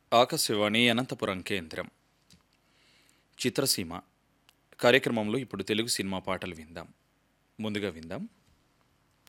ఆకాశవాణి అనంతపురం కేంద్రం. చిత్రసీమ కార్యక్రమంలో ఇప్పుడు తెలుగు సినిమా పాటలు విందాం. ముందుగా విందాం